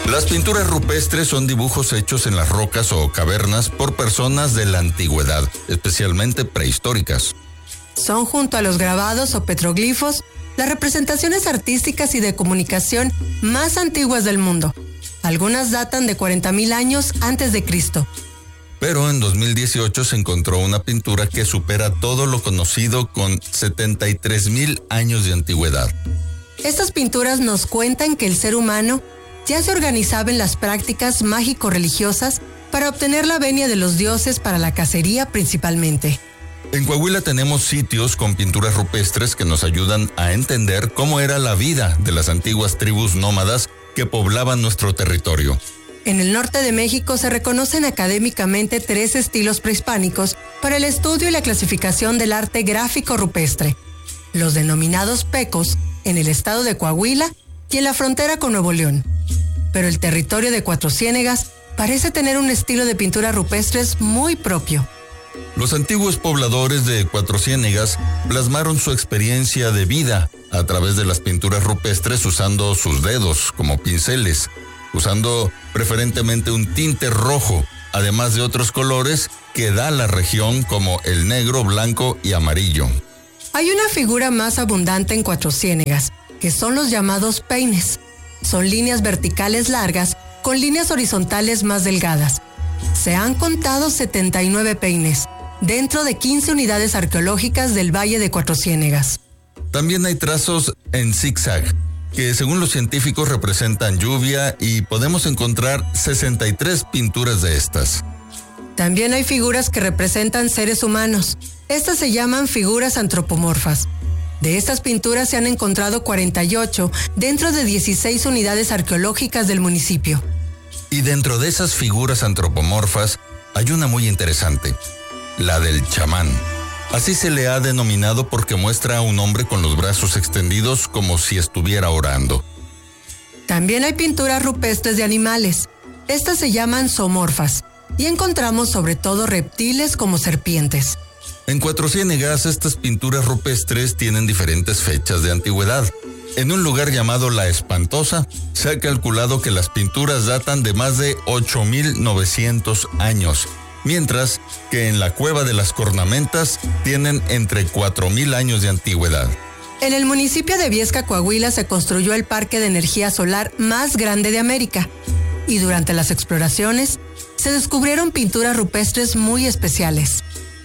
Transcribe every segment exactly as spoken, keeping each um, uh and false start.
Las pinturas rupestres son dibujos hechos en las rocas o cavernas por personas de la antigüedad, especialmente prehistóricas. Son, junto a los grabados o petroglifos, las representaciones artísticas y de comunicación más antiguas del mundo. Algunas datan de cuarenta mil años antes de Cristo. Pero en dos mil dieciocho se encontró una pintura que supera todo lo conocido con setenta y tres mil años de antigüedad. Estas pinturas nos cuentan que el ser humano ya se organizaba en las prácticas mágico-religiosas para obtener la venia de los dioses para la cacería principalmente. En Coahuila tenemos sitios con pinturas rupestres que nos ayudan a entender cómo era la vida de las antiguas tribus nómadas que poblaban nuestro territorio. En el norte de México se reconocen académicamente tres estilos prehispánicos para el estudio y la clasificación del arte gráfico rupestre. Los denominados pecos, en el estado de Coahuila y en la frontera con Nuevo León. Pero el territorio de Cuatro Ciénegas parece tener un estilo de pinturas rupestres muy propio. Los antiguos pobladores de Cuatro Ciénegas plasmaron su experiencia de vida a través de las pinturas rupestres usando sus dedos como pinceles, usando preferentemente un tinte rojo, además de otros colores que da la región como el negro, blanco y amarillo. Hay una figura más abundante en Cuatro Ciénegas, que son los llamados peines. Son líneas verticales largas con líneas horizontales más delgadas. Se han contado setenta y nueve peines, dentro de quince unidades arqueológicas del Valle de Cuatro Ciénegas. También hay trazos en zigzag, que según los científicos representan lluvia, y podemos encontrar sesenta y tres pinturas de estas. También hay figuras que representan seres humanos. Estas se llaman figuras antropomorfas. De estas pinturas se han encontrado cuarenta y ocho dentro de dieciséis unidades arqueológicas del municipio. Y dentro de esas figuras antropomorfas hay una muy interesante, la del chamán. Así se le ha denominado porque muestra a un hombre con los brazos extendidos como si estuviera orando. También hay pinturas rupestres de animales. Estas se llaman zoomorfas y encontramos sobre todo reptiles como serpientes. En Cuatro Ciénegas, estas pinturas rupestres tienen diferentes fechas de antigüedad. En un lugar llamado La Espantosa, se ha calculado que las pinturas datan de más de ocho mil novecientos años, mientras que en la Cueva de las Cornamentas tienen entre cuatro mil años de antigüedad. En el municipio de Viesca, Coahuila, se construyó el parque de energía solar más grande de América. Y durante las exploraciones, se descubrieron pinturas rupestres muy especiales.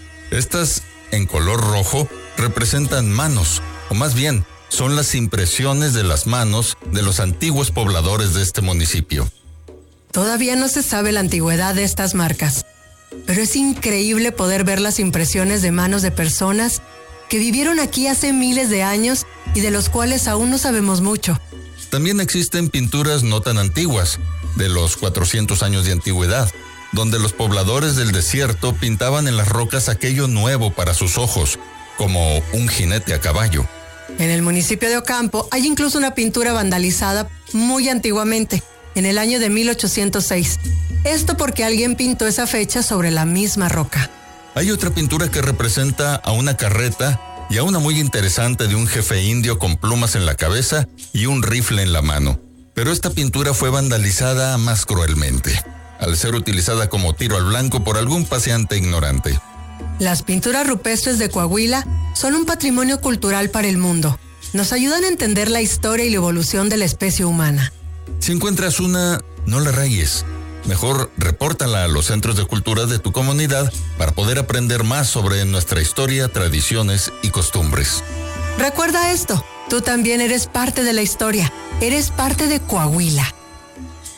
Estas, en color rojo, representan manos, o más bien, son las impresiones de las manos de los antiguos pobladores de este municipio. Todavía no se sabe la antigüedad de estas marcas, pero es increíble poder ver las impresiones de manos de personas que vivieron aquí hace miles de años y de los cuales aún no sabemos mucho. También existen pinturas no tan antiguas, de los cuatrocientos años de antigüedad, donde los pobladores del desierto pintaban en las rocas aquello nuevo para sus ojos, como un jinete a caballo. En el municipio de Ocampo hay incluso una pintura vandalizada muy antiguamente, en el año de mil ochocientos seis. Esto porque alguien pintó esa fecha sobre la misma roca. Hay otra pintura que representa a una carreta y a una muy interesante de un jefe indio con plumas en la cabeza y un rifle en la mano. Pero esta pintura fue vandalizada más cruelmente, al ser utilizada como tiro al blanco por algún paseante ignorante. Las pinturas rupestres de Coahuila son un patrimonio cultural para el mundo. Nos ayudan a entender la historia y la evolución de la especie humana. Si encuentras una, no la rayes. Mejor repórtala a los centros de cultura de tu comunidad para poder aprender más sobre nuestra historia, tradiciones y costumbres. Recuerda esto, tú también eres parte de la historia, eres parte de Coahuila.